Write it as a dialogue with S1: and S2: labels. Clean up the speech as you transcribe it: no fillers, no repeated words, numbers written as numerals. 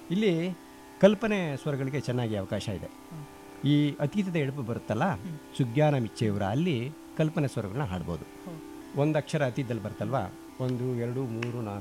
S1: ಇಲ್ಲಿ ಕಲ್ಪನೆ ಸ್ವರಗಳಿಗೆ ಚೆನ್ನಾಗಿ ಅವಕಾಶ ಇದೆ. ಈ ಅತೀತದ ಎಡಪು ಬರುತ್ತಲ್ಲ, ಸುಜ್ಞಾನ ಮಿಚ್ಚೆಯವರ ಅಲ್ಲಿ ಕಲ್ಪನೆ ಸ್ವರಗಳನ್ನ ಹಾಡ್ಬೋದು. ಒಂದು ಅಕ್ಷರ ಅತೀತದಲ್ಲಿ ಬರ್ತಲ್ವಾ, 1 2 3 4